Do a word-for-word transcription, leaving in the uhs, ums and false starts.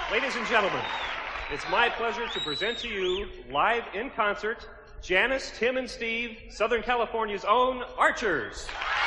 Ladies and gentlemen, it's my pleasure to present to you, live in concert, Janice, Tim, and Steve, Southern California's own Archers.